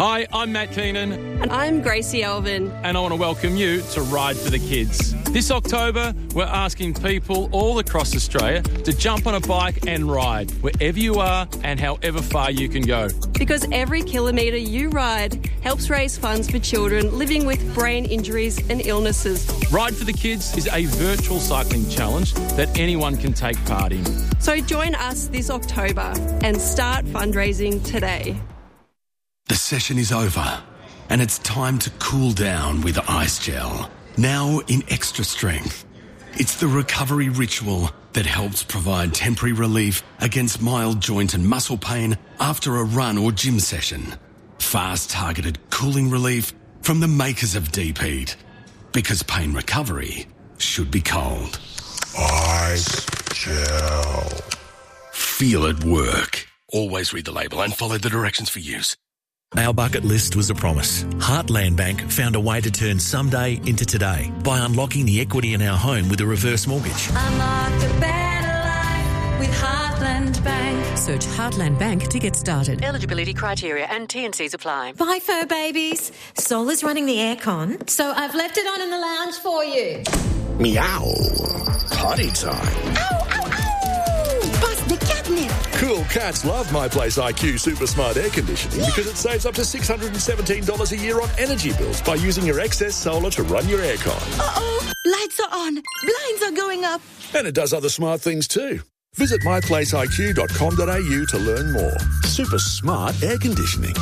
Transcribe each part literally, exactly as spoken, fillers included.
Hi, I'm Matt Keenan. And I'm Gracie Elvin. And I want to welcome you to Ride for the Kids. This October, we're asking people all across Australia to jump on a bike and ride wherever you are and however far you can go. Because every kilometre you ride helps raise funds for children living with brain injuries and illnesses. Ride for the Kids is a virtual cycling challenge that anyone can take part in. So join us this October and start fundraising today. The session is over and it's time to cool down with Ice Gel. Now in extra strength. It's the recovery ritual that helps provide temporary relief against mild joint and muscle pain after a run or gym session. Fast targeted cooling relief from the makers of Deep Heat. Because pain recovery should be cold. Ice Gel. Feel it work. Always read the label and follow the directions for use. Our bucket list was a promise. Heartland Bank found a way to turn someday into today by unlocking the equity in our home with a reverse mortgage. Unlock a better life with Heartland Bank. Search Heartland Bank to get started. Eligibility criteria and T and Cs apply. Bye, fur babies. Sol is running the aircon, so I've left it on in the lounge for you. Meow. Potty time. Ow, ow, ow! Bust the catnip. Cool cats love My Place I Q Super Smart Air Conditioning yeah. because it saves up to six hundred seventeen dollars a year on energy bills by using your excess solar to run your aircon. Uh-oh, lights are on, blinds are going up. And it does other smart things too. Visit my place I Q dot com dot a u to learn more. Super smart air conditioning.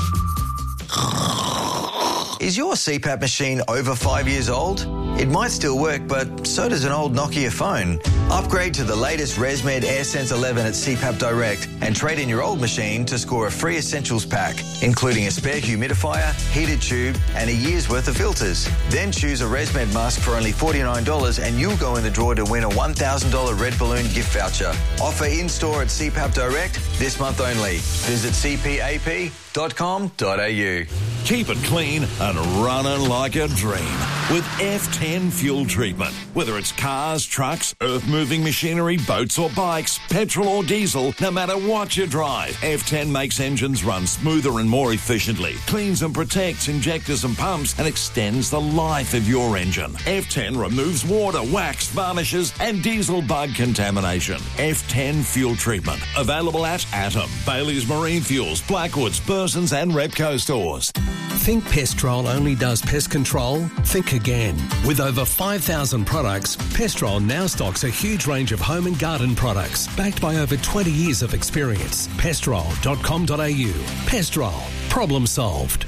Is your C PAP machine over five years old? It might still work, but so does an old Nokia phone. Upgrade to the latest ResMed AirSense eleven at C PAP Direct and trade in your old machine to score a free essentials pack, including a spare humidifier, heated tube, and a year's worth of filters. Then choose a ResMed mask for only forty-nine dollars and you'll go in the draw to win a one thousand dollars Red Balloon gift voucher. Offer in-store at C PAP Direct this month only. Visit c p a p dot com dot a u. Keep it clean and running like a dream with F ten fuel treatment. Whether it's cars, trucks, earth-moving machinery, boats or bikes, petrol or diesel, no matter what you drive, F ten makes engines run smoother and more efficiently, cleans and protects injectors and pumps, and extends the life of your engine. F ten removes water, wax, varnishes, and diesel bug contamination. F ten fuel treatment. Available at Atom, Bailey's Marine Fuels, Blackwoods, Burson's and Repco stores. Think Pestrol only does pest control? Think again. With over five thousand products, Pestrol now stocks a huge range of home and garden products, backed by over twenty years of experience. pestrol dot com dot a u. Pestrol. Problem solved.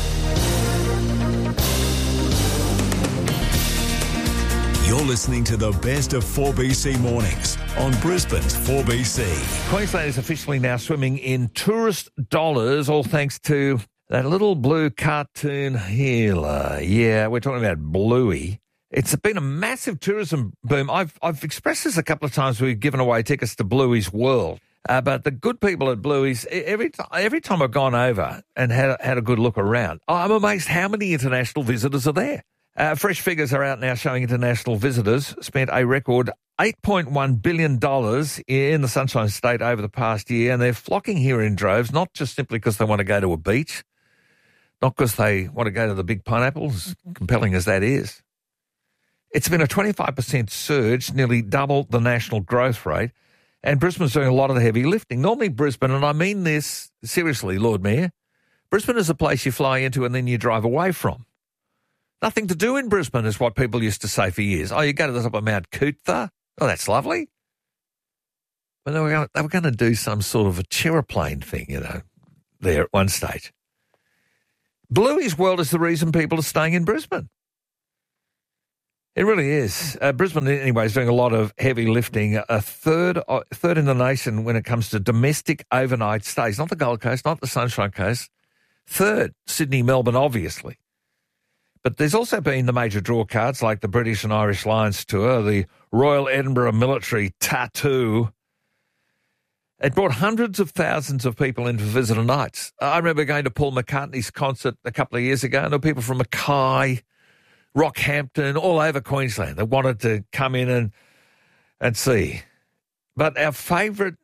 You're listening to the best of four B C mornings on Brisbane's four B C. Queensland is officially now swimming in tourist dollars, all thanks to that little blue cartoon healer. Yeah, we're talking about Bluey. It's been a massive tourism boom. I've I've expressed this a couple of times. We've given away tickets to Bluey's World. Uh, but the good people at Bluey's, every, t- every time I've gone over and had, had a good look around, I'm amazed how many international visitors are there. Uh, fresh figures are out now showing international visitors spent a record eight point one billion dollars in the Sunshine State over the past year, and they're flocking here in droves, not just simply because they want to go to a beach, not because they want to go to the big pineapples, compelling as that is. It's been a twenty-five percent surge, nearly double the national growth rate, and Brisbane's doing a lot of the heavy lifting. Normally Brisbane, and I mean this seriously, Lord Mayor, Brisbane is a place you fly into and then you drive away from. Nothing to do in Brisbane is what people used to say for years. Oh, you go to the top of Mount Cootha? Oh, that's lovely. But they were going, they were going to do some sort of a chairplane thing, you know, there at one stage. Bluey's World is the reason people are staying in Brisbane. It really is. Uh, Brisbane, anyway, is doing a lot of heavy lifting. A third, uh, third in the nation when it comes to domestic overnight stays. Not the Gold Coast, not the Sunshine Coast. Third, Sydney, Melbourne, obviously. But there's also been the major draw cards like the British and Irish Lions Tour, the Royal Edinburgh Military Tattoo. It brought hundreds of thousands of people in for visitor nights. I remember going to Paul McCartney's concert a couple of years ago, and there were people from Mackay, Rockhampton, all over Queensland that wanted to come in and and see. But our favourite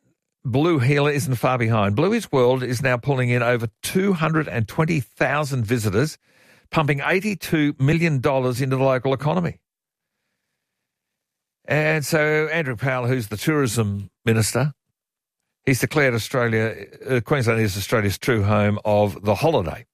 Blue Healer isn't far behind. Bluey's World is now pulling in over two hundred twenty thousand visitors, pumping eighty-two million dollars into the local economy. And so Andrew Powell, who's the tourism minister, he's declared Australia, uh, Queensland is Australia's true home of the holiday.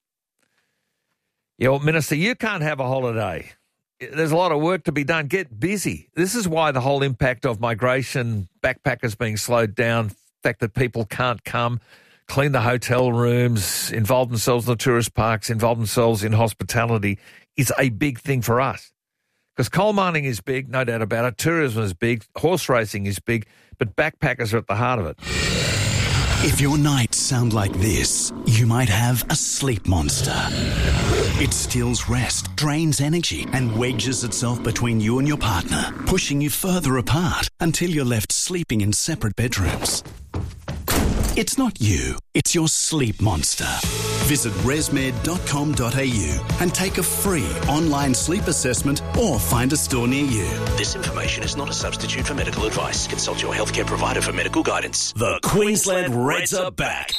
Yeah, well, Minister, you can't have a holiday. There's a lot of work to be done. Get busy. This is why the whole impact of migration, backpackers being slowed down, the fact that people can't come, clean the hotel rooms, involve themselves in the tourist parks, involve themselves in hospitality is a big thing for us. Because coal mining is big, no doubt about it. Tourism is big. Horse racing is big. But backpackers are at the heart of it. If your nights sound like this, you might have a sleep monster. It steals rest, drains energy, and wedges itself between you and your partner, pushing you further apart until you're left sleeping in separate bedrooms. It's not you, it's your sleep monster. Visit resmed dot com dot a u and take a free online sleep assessment or find a store near you. This information is not a substitute for medical advice. Consult your healthcare provider for medical guidance. The Queensland Reds are back.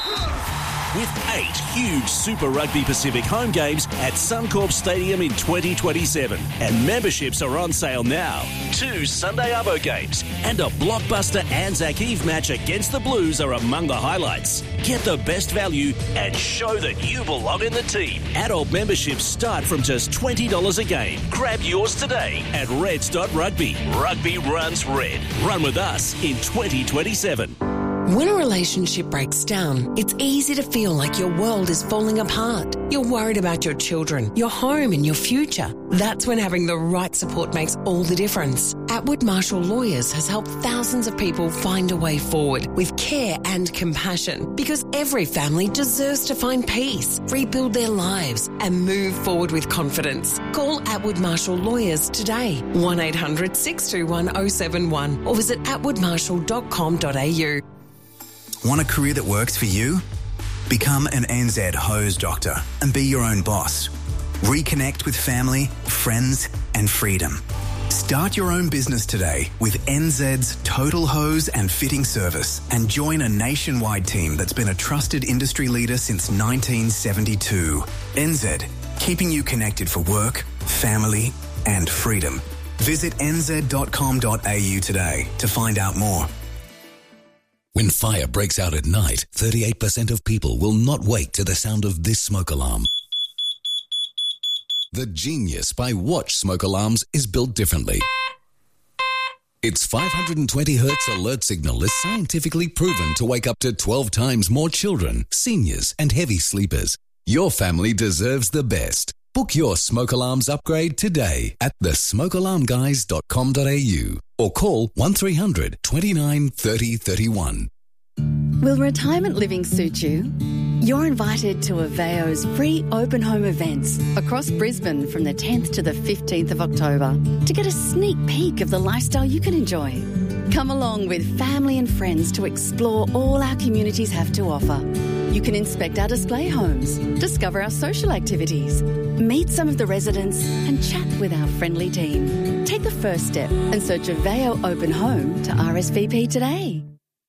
With eight huge Super Rugby Pacific home games at Suncorp Stadium in twenty twenty-seven. And memberships are on sale now. Two Sunday Arvo games and a blockbuster Anzac Eve match against the Blues are among the highlights. Get the best value and show that you belong in the team. Adult memberships start from just twenty dollars a game. Grab yours today at reds dot rugby. Rugby runs red. Run with us in twenty twenty-seven. When a relationship breaks down, it's easy to feel like your world is falling apart. You're worried about your children, your home and your future. That's when having the right support makes all the difference. Atwood Marshall Lawyers has helped thousands of people find a way forward with care and compassion, because every family deserves to find peace, rebuild their lives and move forward with confidence. Call Atwood Marshall Lawyers today, one eight hundred six two one oh seven one, or visit atwood marshall dot com dot a u. Want a career that works for you? Become an N Z hose doctor and be your own boss. Reconnect with family, friends, and freedom. Start your own business today with N Z's Total Hose and Fitting Service and join a nationwide team that's been a trusted industry leader since nineteen seventy-two. N Z, keeping you connected for work, family, and freedom. Visit n z dot com dot a u today to find out more. When fire breaks out at night, thirty-eight percent of people will not wake to the sound of this smoke alarm. The Genius by Watch smoke alarms is built differently. Its five hundred twenty hertz alert signal is scientifically proven to wake up to twelve times more children, seniors, and heavy sleepers. Your family deserves the best. Book your smoke alarms upgrade today at the smoke alarm guys dot com dot a u or call one three hundred twenty-nine thirty thirty-one. Will retirement living suit you? You're invited to Aveo's free open home events across Brisbane from the tenth to the fifteenth of October to get a sneak peek of the lifestyle you can enjoy. Come along with family and friends to explore all our communities have to offer. You can inspect our display homes, discover our social activities, meet some of the residents and chat with our friendly team. Take the first step and search Aveo Open Home to R S V P today.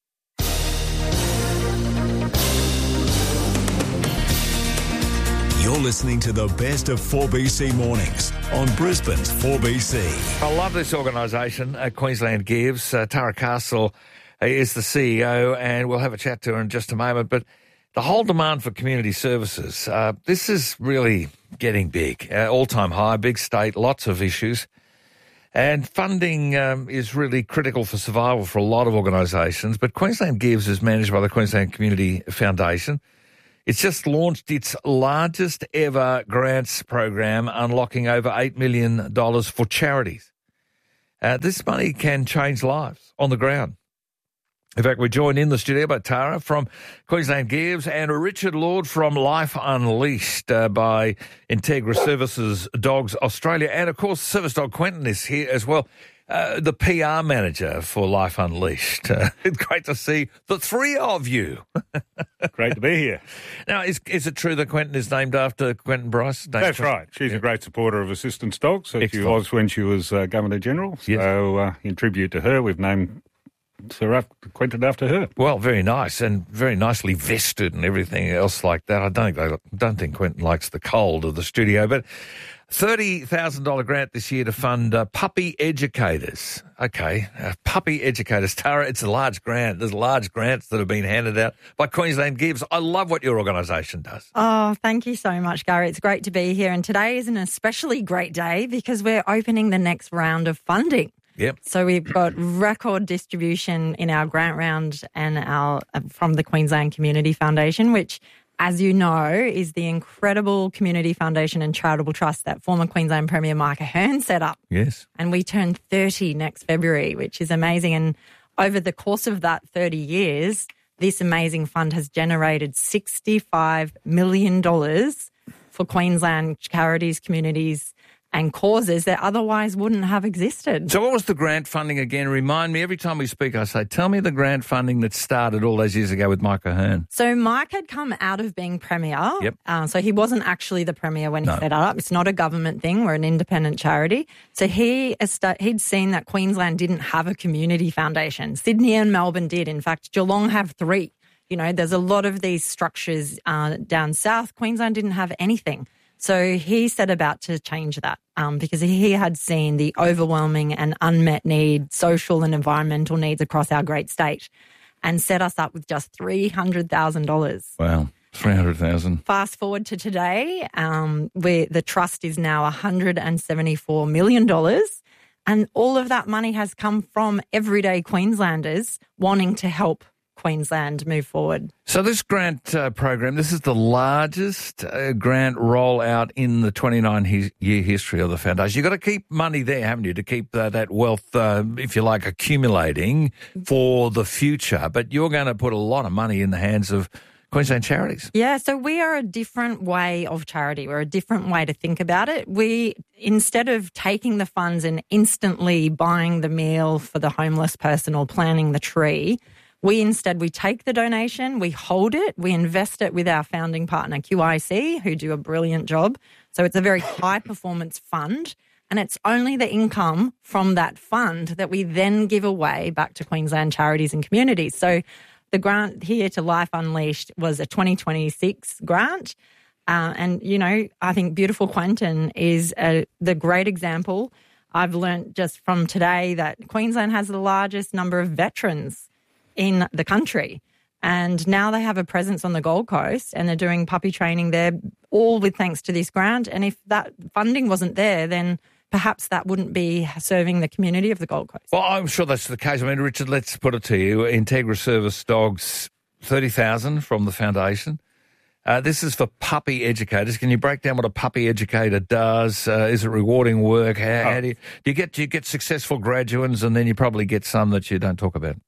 You're listening to the best of four B C mornings on Brisbane's four B C. I love this organisation, uh, Queensland Gives. Uh, Tara Castle uh, is the C E O, and we'll have a chat to her in just a moment. But the whole demand for community services, uh, this is really getting big, uh, all-time high, big state, lots of issues. And funding um, is really critical for survival for a lot of organisations. But Queensland Gives is managed by the Queensland Community Foundation. It's just launched its largest ever grants program, unlocking over eight million dollars for charities. Uh, this money can change lives on the ground. In fact, we're joined in the studio by Tara from Queensland Gives and Richard Lord from Life Unleashed uh, by Integra Services Dogs Australia. And, of course, Service Dog Quentin is here as well, uh, the P R manager for Life Unleashed. Uh, great to see the three of you. Great to be here. Now, is is it true that Quentin is named after Quentin Bryce? That's right. She's yeah. a great supporter of assistance dogs, so Excellent. she was when she was uh, Governor-General. Yes. So uh, in tribute to her, we've named So we're acquainted after her. Well, very nice and very nicely vested and everything else like that. I don't think they, don't think Quentin likes the cold of the studio, but thirty thousand dollars grant this year to fund uh, puppy educators. Okay, uh, puppy educators. Tara, it's a large grant. There's large grants that have been handed out by Queensland Gives. I love what your organisation does. Oh, thank you so much, Gary. It's great to be here. And today is an especially great day because we're opening the next round of funding. Yep. So we've got record distribution in our grant round and our uh, from the Queensland Community Foundation, which, as you know, is the incredible community foundation and charitable trust that former Queensland Premier Mike Ahern set up. Yes. And we turn thirty next February, which is amazing. And over the course of that thirty years, this amazing fund has generated sixty-five million dollars for Queensland charities, communities and causes that otherwise wouldn't have existed. So what was the grant funding again? Remind me, every time we speak, I say, tell me the grant funding that started all those years ago with Mike Ahern. So Mike had come out of being Premier. Yep. Uh, so he wasn't actually the Premier when he No. set it up. It's not a government thing. We're an independent charity. So he he'd seen that Queensland didn't have a community foundation. Sydney and Melbourne did. In fact, Geelong have three. You know, there's a lot of these structures uh, down south. Queensland didn't have anything. So he set about to change that um, because he had seen the overwhelming and unmet need, social and environmental needs across our great state and set us up with just three hundred thousand dollars. Wow, three hundred thousand dollars. Fast forward to today, um, where the trust is now one hundred seventy-four million dollars, and all of that money has come from everyday Queenslanders wanting to help Queensland move forward. So this grant uh, program, this is the largest uh, grant rollout in the twenty-nine year history of the foundation. You've got to keep money there, haven't you, to keep uh, that wealth, uh, if you like, accumulating for the future. But you're going to put a lot of money in the hands of Queensland charities. Yeah, so we are a different way of charity. We're a different way to think about it. We, instead of taking the funds and instantly buying the meal for the homeless person or planting the tree, we instead, we take the donation, we hold it, we invest it with our founding partner, Q I C, who do a brilliant job. So it's a very high-performance fund, and it's only the income from that fund that we then give away back to Queensland charities and communities. So the grant here to Life Unleashed was a twenty twenty-six grant. Uh, and, you know, I think beautiful Quentin is a, the great example. I've learnt just from today that Queensland has the largest number of veterans in the country. And now they have a presence on the Gold Coast and they're doing puppy training there, all with thanks to this grant. And if that funding wasn't there, then perhaps that wouldn't be serving the community of the Gold Coast. Well, I'm sure that's the case. I mean, Richard, let's put it to you. Integra Service Dogs, thirty thousand dollars from the foundation. Uh, this is for puppy educators. Can you break down what a puppy educator does? Uh, is it rewarding work? How, how do you, do you get do you get successful graduates, and then you probably get some that you don't talk about?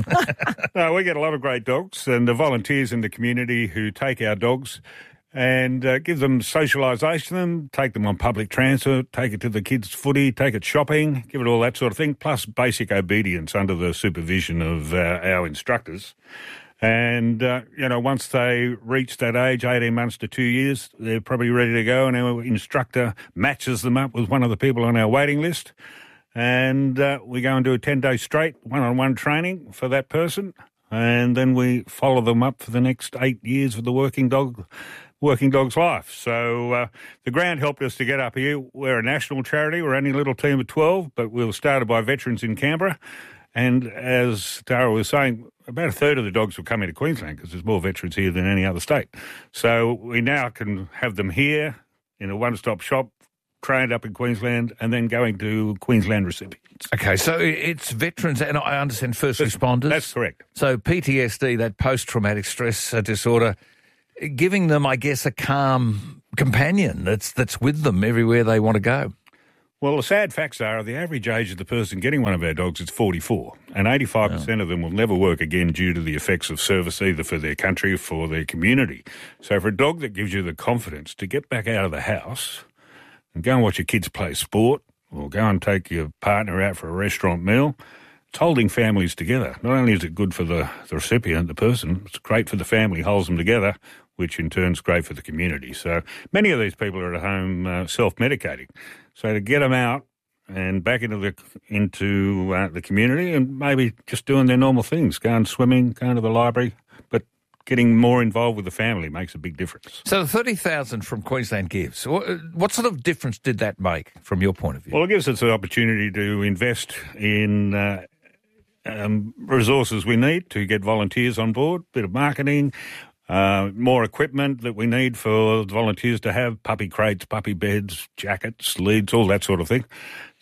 No, we get a lot of great dogs, and the volunteers in the community who take our dogs and uh, give them socialisation, take them on public transport, take it to the kids' footy, take it shopping, give it all that sort of thing, plus basic obedience under the supervision of uh, our instructors. And, uh, you know, once they reach that age, eighteen months to two years, they're probably ready to go, and our instructor matches them up with one of the people on our waiting list. And uh, we go and do a ten-day straight one-on-one training for that person, and then we follow them up for the next eight years of the working dog, working dog's life. So uh, the grant helped us to get up here. We're a national charity. We're only a little team of twelve, but we were started by veterans in Canberra. And as Tara was saying, about a third of the dogs will come into Queensland because there's more veterans here than any other state. So we now can have them here in a one-stop shop, trained up in Queensland, and then going to Queensland recipients. Okay, so it's veterans, and I understand first that's, responders. That's correct. So P T S D, that post-traumatic stress disorder, giving them, I guess, a calm companion that's that's with them everywhere they want to go. Well, the sad facts are the average age of the person getting one of our dogs is forty-four, and eighty-five percent oh. of them will never work again due to the effects of service, either for their country or for their community. So for a dog that gives you the confidence to get back out of the house and go and watch your kids play sport, or go and take your partner out for a restaurant meal, it's holding families together. Not only is it good for the, the recipient, the person, it's great for the family, holds them together, which in turn is great for the community. So many of these people are at home uh, self-medicating. So to get them out and back into the into uh, the community, and maybe just doing their normal things, going swimming, going to the library, but getting more involved with the family makes a big difference. So the thirty thousand from Queensland Gives, what, what sort of difference did that make from your point of view? Well, it gives us the opportunity to invest in uh, um, resources we need to get volunteers on board, bit of marketing, uh, more equipment that we need for volunteers to have, puppy crates, puppy beds, jackets, leads, all that sort of thing.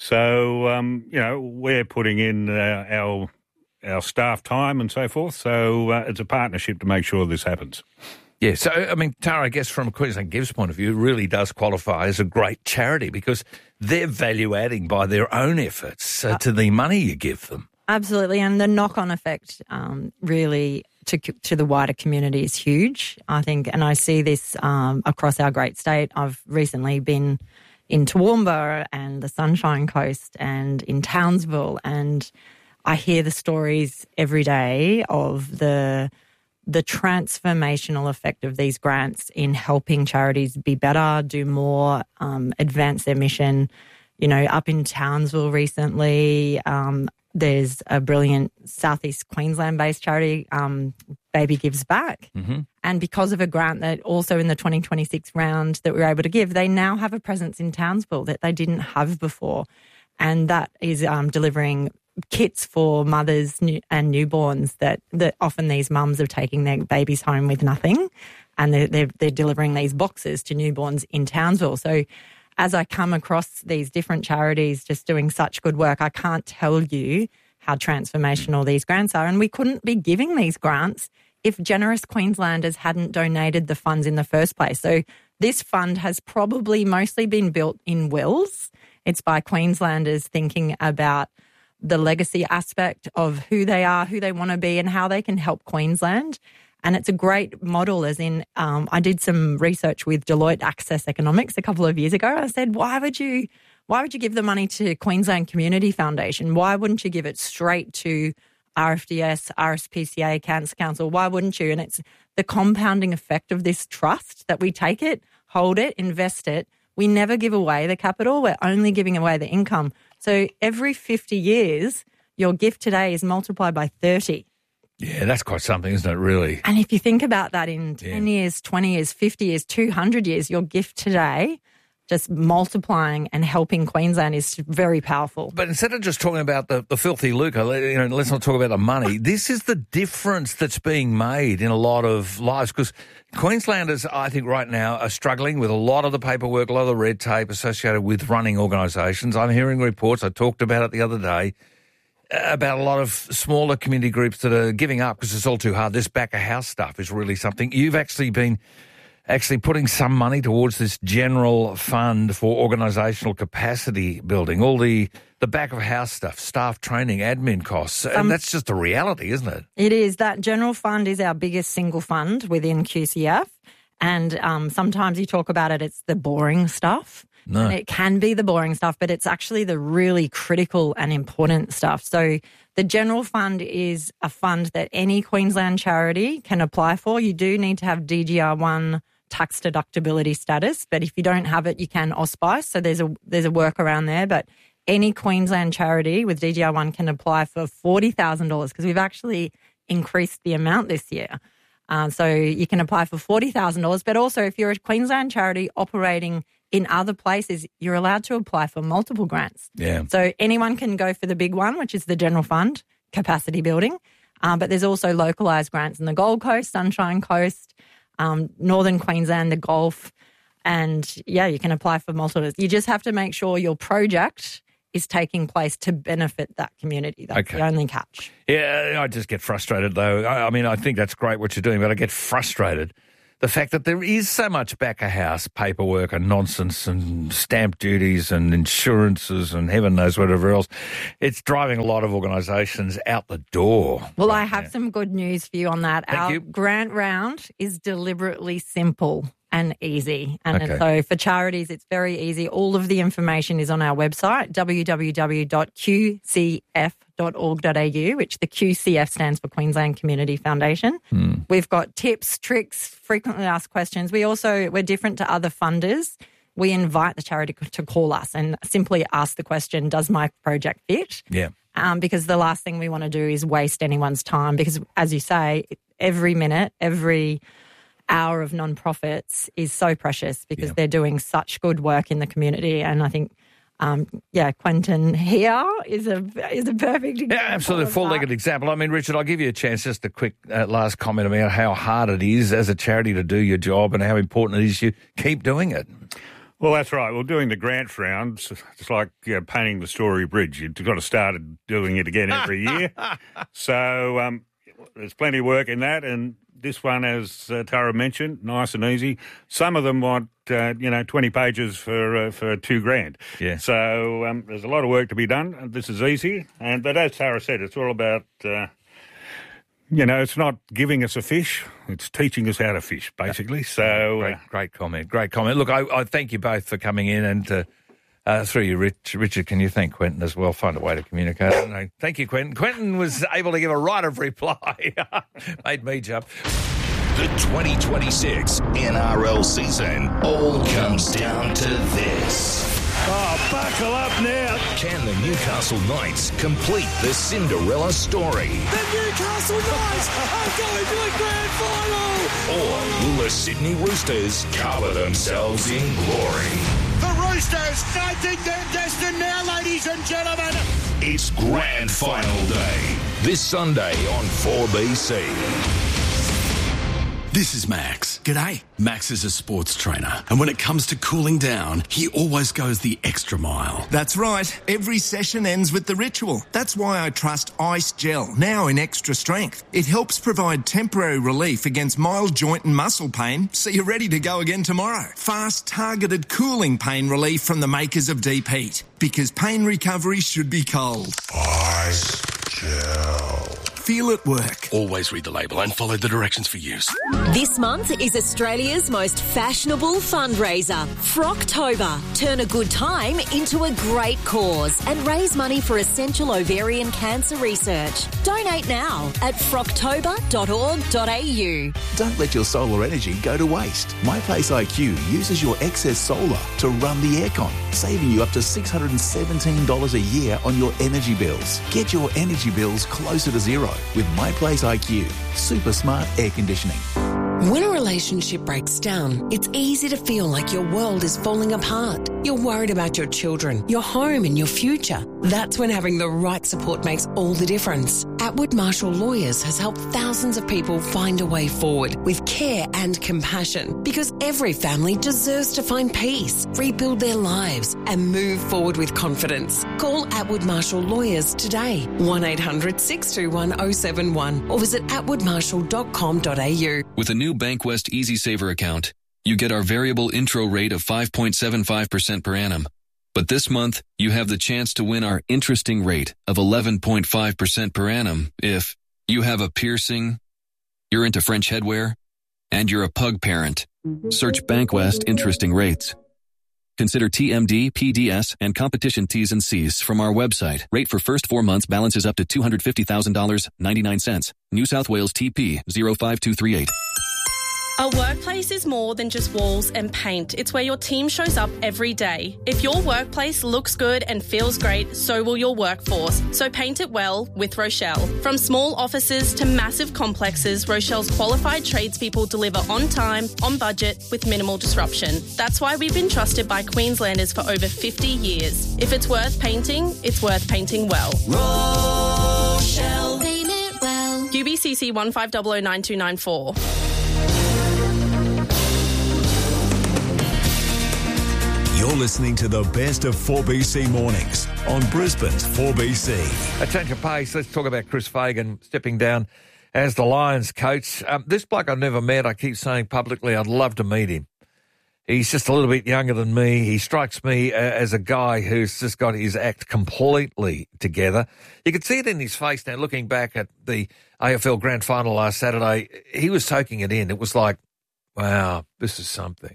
So, um, you know, we're putting in uh, our our staff time and so forth. So uh, it's a partnership to make sure this happens. Yeah, so, I mean, Tara, I guess from a Queensland Gives point of view, it really does qualify as a great charity because they're value-adding by their own efforts uh, to the money you give them. Absolutely, and the knock-on effect um, really to to the wider community is huge, I think, and I see this um, across our great state. I've recently been in Toowoomba and the Sunshine Coast and in Townsville, and I hear the stories every day of the the transformational effect of these grants in helping charities be better, do more, um, advance their mission. You know, up in Townsville recently, um, there's a brilliant Southeast Queensland-based charity, um, Baby Gives Back. Mm-hmm. And because of a grant that also in the twenty twenty-six round that we were able to give, they now have a presence in Townsville that they didn't have before. And that is um, delivering kits for mothers and newborns that, that often these mums are taking their babies home with nothing, and they're, they're, they're delivering these boxes to newborns in Townsville. So as I come across these different charities just doing such good work, I can't tell you how transformational these grants are. And we couldn't be giving these grants if generous Queenslanders hadn't donated the funds in the first place. So this fund has probably mostly been built in wills. It's by Queenslanders thinking about the legacy aspect of who they are, who they want to be, and how they can help Queensland. And it's a great model, as in um, I did some research with Deloitte Access Economics a couple of years ago. I said, why would you why would you give the money to Queensland Community Foundation? Why wouldn't you give it straight to R F D S, R S P C A, Cancer Council? Why wouldn't you? And it's the compounding effect of this trust that we take it, hold it, invest it. We never give away the capital. We're only giving away the income. So every fifty years, your gift today is multiplied by thirty. Yeah, that's quite something, isn't it, really? And if you think about that in ten yeah. years, twenty years, fifty years, two hundred years, your gift today just multiplying and helping Queensland is very powerful. But instead of just talking about the, the filthy lucre, you know, let's not talk about the money. This is the difference that's being made in a lot of lives, because Queenslanders, I think, right now are struggling with a lot of the paperwork, a lot of the red tape associated with running organisations. I'm hearing reports, I talked about it the other day, about a lot of smaller community groups that are giving up because it's all too hard. This back-of-house stuff is really something. You've actually been actually putting some money towards this general fund for organisational capacity building, all the, the back-of-house stuff, staff training, admin costs. And um, that's just a reality, isn't it? It is. That general fund is our biggest single fund within Q C F. And um, sometimes you talk about it, it's the boring stuff. No. And it can be the boring stuff, but it's actually the really critical and important stuff. So the general fund is a fund that any Queensland charity can apply for. You do need to have D G R one tax deductibility status, but if you don't have it, you can auspice. So there's a there's a workaround there. But any Queensland charity with D G R one can apply for forty thousand dollars because we've actually increased the amount this year. Uh, so you can apply for forty thousand dollars. But also if you're a Queensland charity operating in other places, you're allowed to apply for multiple grants. Yeah. So anyone can go for the big one, which is the general fund, capacity building. Uh, but there's also localised grants in the Gold Coast, Sunshine Coast, um, Northern Queensland, the Gulf. And, yeah, you can apply for multiple. You just have to make sure your project is taking place to benefit that community. That's okay. the only catch. Yeah, I just get frustrated, though. I, I mean, I think that's great what you're doing, but I get frustrated. The fact that there is so much back-of-house paperwork and nonsense and stamp duties and insurances and heaven knows whatever else, it's driving a lot of organisations out the door. Well, right I have now. some good news for you on that. Thank Our you. grant round is deliberately simple and easy. And Okay. so for charities, it's very easy. All of the information is on our website, w w w dot q c f dot org dot a u, which the Q C F stands for Queensland Community Foundation. Hmm. We've got tips, tricks, frequently asked questions. We also, we're different to other funders. we invite the charity to call us and simply ask the question, does my project fit? Yeah. Um, because the last thing we want to do is waste anyone's time because, as you say, every minute, every hour of non-profits is so precious because yeah. they're doing such good work in the community. And I think, um, yeah, Quentin here is a is a perfect example. Yeah, absolutely, full-legged example. I mean, Richard, I'll give you a chance, just a quick uh, last comment about how hard it is as a charity to do your job and how important it is you keep doing it. Well, that's right. Well, doing the grants rounds, it's like you know, painting the Story Bridge. You've got to start doing it again every year. So um, there's plenty of work in that. And this one, as uh, Tara mentioned, nice and easy. Some of them want, uh, you know, twenty pages for uh, for two grand. Yeah. So um, there's a lot of work to be done. This is easy. And But as Tara said, it's all about... Uh, You know, it's not giving us a fish, it's teaching us how to fish, basically. So, great, uh, great comment, great comment. Look, I, I thank you both for coming in and uh, uh, through you, Rich, Richard, can you thank Quentin as well? Find a way to communicate. I don't know. Thank you, Quentin. Quentin was able to give a right of reply. Made me jump. The twenty twenty-six N R L season all comes down to this. Oh, buckle up now. Can the Newcastle Knights complete the Cinderella story? The Newcastle Knights are going to a grand final. Or will the Sydney Roosters cover themselves in glory? The Roosters, I think they're destined now, ladies and gentlemen. It's grand final day. This Sunday on four B C. This is Max. G'day. Max is a sports trainer, and when it comes to cooling down, he always goes the extra mile. That's right. Every session ends with the ritual. That's why I trust Ice Gel, now in extra strength. It helps provide temporary relief against mild joint and muscle pain, so you're ready to go again tomorrow. Fast, targeted cooling pain relief from the makers of Deep Heat. Because pain recovery should be cold. Ice Gel. Feel it work. Always read the label and follow the directions for use. This month is Australia's most fashionable fundraiser, Frocktober. Turn a good time into a great cause and raise money for essential ovarian cancer research. Donate now at frocktober dot org dot a u. Don't let your solar energy go to waste. MyPlace I Q uses your excess solar to run the aircon, saving you up to six hundred seventeen dollars a year on your energy bills. Get your energy bills closer to zero with MyPlace I Q, super smart air conditioning. When a relationship breaks down, it's easy to feel like your world is falling apart. You're worried about your children, your home and your future. That's when having the right support makes all the difference. Atwood Marshall Lawyers has helped thousands of people find a way forward with care and compassion, because every family deserves to find peace, rebuild their lives and move forward with confidence. Call Atwood Marshall Lawyers today, one eight hundred six two one oh seven one, or visit atwood marshall dot com dot a u. With a new Bankwest Easy Saver account, you get our variable intro rate of five point seven five percent per annum. But this month, you have the chance to win our interesting rate of eleven point five percent per annum if you have a piercing, you're into French headwear, and you're a pug parent. Search Bankwest Interesting Rates. Consider T M D, P D S, and competition T's and C's from our website. Rate for first four months balances up to two hundred fifty thousand dollars and ninety-nine cents. New South Wales T P zero five two three eight. A workplace is more than just walls and paint. It's where your team shows up every day. If your workplace looks good and feels great, so will your workforce. So paint it well with Rochelle. From small offices to massive complexes, Rochelle's qualified tradespeople deliver on time, on budget, with minimal disruption. That's why we've been trusted by Queenslanders for over fifty years. If it's worth painting, it's worth painting well. Rochelle. Paint it well. U B C C one five zero zero nine two nine four. You're listening to the best of four B C mornings on Brisbane's four B C. A change of pace. Let's talk about Chris Fagan stepping down as the Lions coach. Um, this bloke I've never met. I keep saying publicly I'd love to meet him. He's just a little bit younger than me. He strikes me as a guy who's just got his act completely together. You could see it in his face now, looking back at the A F L Grand Final last Saturday. He was soaking it in. It was like, wow, this is something.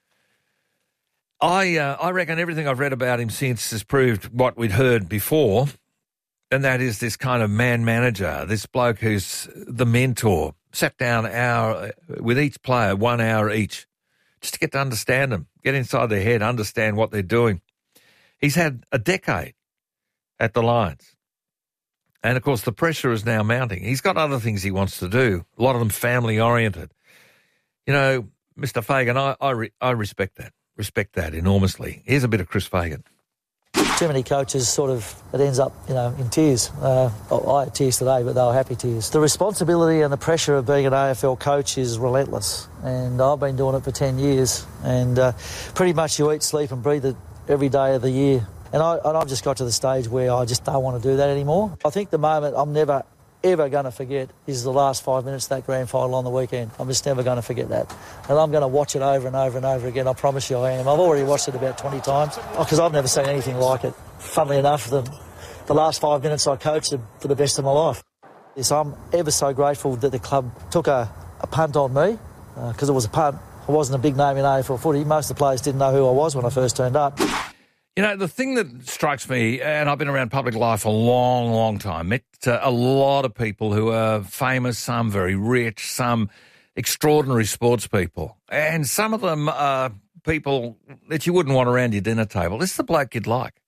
I uh, I reckon everything I've read about him since has proved what we'd heard before, and that is this kind of man manager, this bloke who's the mentor, sat down hour with each player, one hour each, just to get to understand them, get inside their head, understand what they're doing. He's had a decade at the Lions. And, of course, the pressure is now mounting. He's got other things he wants to do, a lot of them family-oriented. You know, Mister Fagan, I I, re, I respect that, respect that enormously. Here's a bit of Chris Fagan. Too many coaches sort of, it ends up, you know, in tears. Uh, I had tears today, but they were happy tears. The responsibility and the pressure of being an A F L coach is relentless, and I've been doing it for ten years, and uh, pretty much you eat, sleep and breathe it every day of the year. And, I, and I've just got to the stage where I just don't want to do that anymore. I think the moment I'm never, ever going to forget is the last five minutes of that grand final on the weekend. I'm just never going to forget that. And I'm going to watch it over and over and over again. I promise you I am. I've already watched it about twenty times because I've never seen anything like it. Funnily enough, the, the last five minutes I coached for the best of my life. So I'm ever so grateful that the club took a, a punt on me because uh, it was a punt. I wasn't a big name in A F L footy. Most of the players didn't know who I was when I first turned up. You know, the thing that strikes me, and I've been around public life a long, long time, met uh, a lot of people who are famous, some very rich, some extraordinary sports people, and some of them are people that you wouldn't want around your dinner table. This is the bloke you'd like.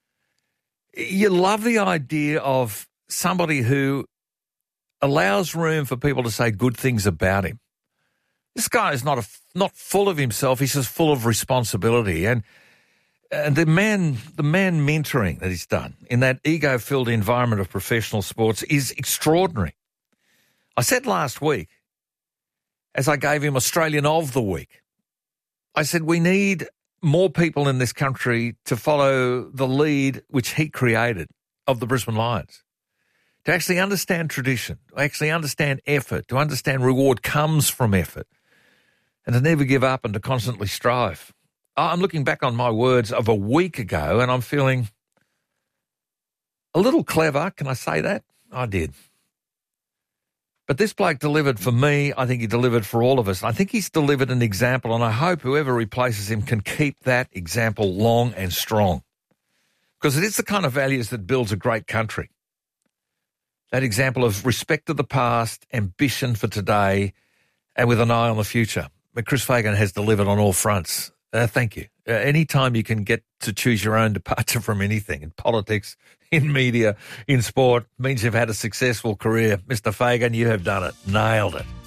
You love the idea of somebody who allows room for people to say good things about him. This guy is not a, not full of himself, he's just full of responsibility, and And the man, the man mentoring that he's done in that ego-filled environment of professional sports is extraordinary. I said last week, as I gave him Australian of the Week, I said we need more people in this country to follow the lead which he created of the Brisbane Lions, to actually understand tradition, to actually understand effort, to understand reward comes from effort, and to never give up and to constantly strive. I'm looking back on my words of a week ago and I'm feeling a little clever. Can I say that? I did. But this bloke delivered for me. I think he delivered for all of us. I think he's delivered an example, and I hope whoever replaces him can keep that example long and strong, because it is the kind of values that builds a great country. That example of respect to the past, ambition for today, and with an eye on the future. But Chris Fagan has delivered on all fronts. Uh, thank you. Uh, anytime you can get to choose your own departure from anything, in politics, in media, in sport, means you've had a successful career. Mister Fagan, you have done it. Nailed it.